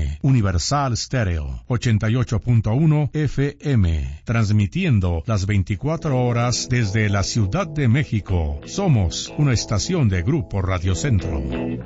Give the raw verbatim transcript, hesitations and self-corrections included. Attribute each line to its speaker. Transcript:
Speaker 1: M, Universal Stereo, ochenta y ocho punto uno F M, transmitiendo las veinticuatro horas desde la Ciudad de México. Somos una estación de Grupo Radio Centro.